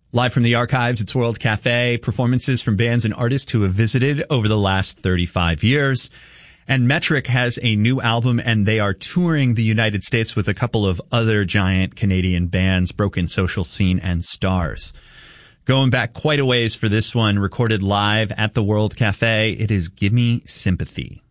Live from the archives, it's World Cafe, performances from bands and artists who have visited over the last 35 years. And Metric has a new album, and they are touring the United States with a couple of other giant Canadian bands, Broken Social Scene and Stars. Going back quite a ways for this one, recorded live at the World Cafe, it is Gimme Sympathy.